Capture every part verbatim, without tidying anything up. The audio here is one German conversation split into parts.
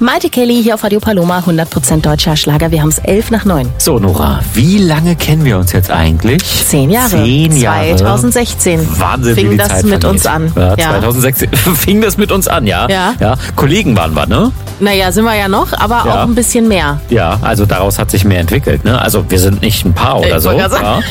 Maite Kelly hier auf Radio Paloma, hundert Prozent deutscher Schlager. Wir haben es elf nach neun. So, Nora, wie lange kennen wir uns jetzt eigentlich? Zehn Jahre. Zehn Jahre. zwanzig sechzehn. Wahnsinn, fing wie die das Zeit mit vergeht. uns an. Ja, Ja. zwanzig sechzehn fing das mit uns an, ja? Ja. ja. Kollegen waren wir, ne? Naja, sind wir ja noch, aber Ja. auch ein bisschen mehr. Ja, also daraus hat sich mehr entwickelt, ne? Also wir sind nicht ein Paar oder Ich so. wollte gerade Ja.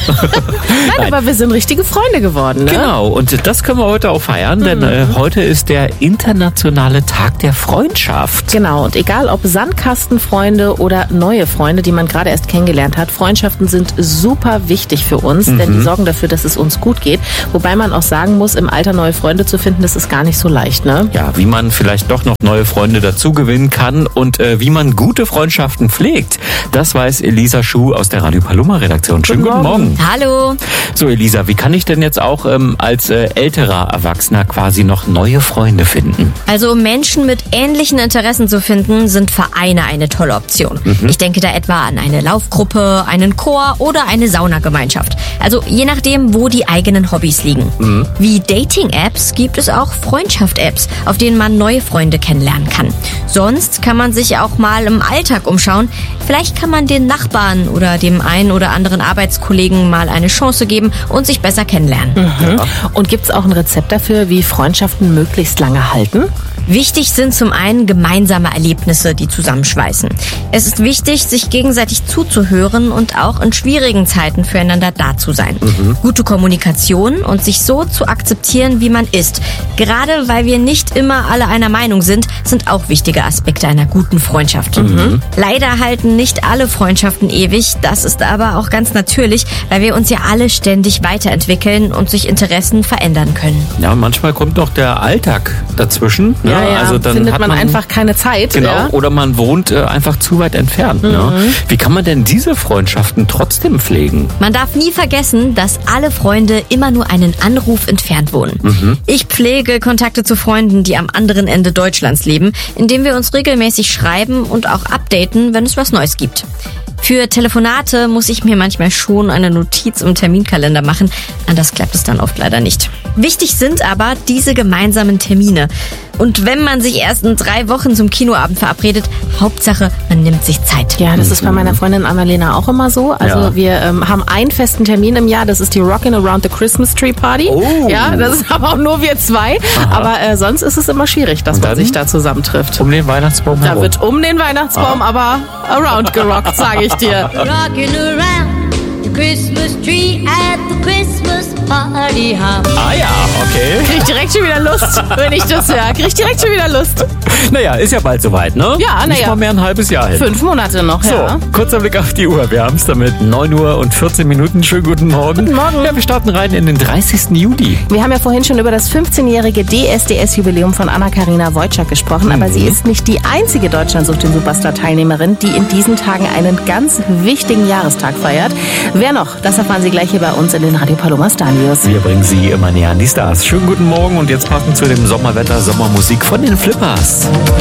Nein, aber wir sind richtige Freunde geworden, ne? Genau, und das können wir heute auch feiern, denn Mhm. äh, heute ist der internationale Tag der Freundschaft. Genau, und egal ob Sandkastenfreunde oder neue Freunde, die man gerade erst kennengelernt hat, Freundschaften sind super wichtig für uns, Mhm. denn die sorgen dafür, dass es uns gut geht. Wobei man auch sagen muss, im Alter neue Freunde zu finden, das ist gar nicht so leicht, ne? Ja, wie man vielleicht doch noch neue Freunde dazu gewinnen kann und äh, wie man gute Freundschaften pflegt, das weiß Elisa Schuh aus der Radio Paloma Redaktion. Schönen guten, Guten Morgen. Morgen. Hallo. So Elisa, wie kann ich denn jetzt auch ähm, als äh, älterer Erwachsener quasi noch neue Freunde finden? Also um Menschen mit ähnlichen Interessen zu finden, sind Vereine eine tolle Option. Ich denke da etwa an eine Laufgruppe, einen Chor oder eine Saunagemeinschaft. Also je nachdem, wo die eigenen Hobbys liegen. Wie Dating-Apps gibt es auch Freundschaft-Apps, auf denen man neue Freunde kennenlernen kann. Sonst kann man sich auch mal im Alltag umschauen. Vielleicht kann man den Nachbarn oder dem einen oder anderen Arbeitskollegen mal eine Chance geben und sich besser kennenlernen. Ja. Und gibt's auch ein Rezept dafür, wie Freundschaften möglichst lange halten? Wichtig sind zum einen gemeinsame Erlebnisse, die zusammenschweißen. Es ist wichtig, sich gegenseitig zuzuhören und auch in schwierigen Zeiten füreinander da zu sein. Gute Kommunikation und sich so zu akzeptieren, wie man ist. Gerade weil wir nicht immer alle einer Meinung sind, sind auch wichtige Aspekte einer guten Freundschaft. Leider halten nicht alle Freundschaften ewig. Das ist aber auch ganz natürlich, weil wir uns ja alle ständig weiterentwickeln und sich Interessen verändern können. Ja, manchmal kommt noch der Alltag dazwischen. Ne? Ja, ja, Also dann findet hat man, einfach keine Zeit. Genau, Ja? oder man wohnt äh, einfach zu weit entfernt. Ne? Wie kann man denn diese Freundschaften trotzdem pflegen? Man darf nie vergessen, dass alle Freunde immer nur einen Anruf entfernt wohnen. Ich pflege Kontakte zu Freunden, die am anderen Ende Deutschlands leben, indem wir uns regelmäßig schreiben und auch updaten, wenn es was Neues gibt. Für Telefonate muss ich mir manchmal schon eine Notiz im Terminkalender machen. Anders klappt es dann oft leider nicht. Wichtig sind aber diese gemeinsamen Termine. Und wenn man sich erst in drei Wochen zum Kinoabend verabredet, Hauptsache, man nimmt sich Zeit. Ja, das ist bei meiner Freundin Annalena auch immer so. Also Ja. wir ähm, haben einen festen Termin im Jahr, das ist die Rockin' Around the Christmas Tree Party. Oh. Ja, das ist aber auch nur wir zwei. Aber äh, sonst ist es immer schwierig, dass Und man dann? sich da zusammentrifft. Um den Weihnachtsbaum Da herum. wird um den Weihnachtsbaum aber around gerockt, sage ich dir. Rocking around the Christmas tree at the Christmas party hop. Ah ja, okay. Krieg ich direkt schon wieder Lust, wenn ich das höre. Krieg ich direkt schon wieder Lust. Naja, ist ja bald soweit, ne? Ja, na Nicht ja. mal mehr ein halbes Jahr hin. Fünf Monate noch, So, ja. kurzer Blick auf die Uhr. Wir haben es damit neun Uhr und vierzehn Minuten. Schönen guten Morgen. Guten Morgen. Ja, wir starten rein in den dreißigsten Juli. Wir haben ja vorhin schon über das fünfzehnjährige D S D S-Jubiläum von Anna-Karina Wojcik gesprochen, aber sie ist nicht die einzige Deutschland sucht den Superstar-Teilnehmerin, die in diesen Tagen einen ganz wichtigen Jahrestag feiert. Wer noch? Das erfahren Sie gleich hier bei uns in den Radio Paloma Star News. Wir bringen Sie immer näher an die Stars. Schönen guten Morgen und jetzt passend zu dem Sommerwetter Sommermusik von den Flippers.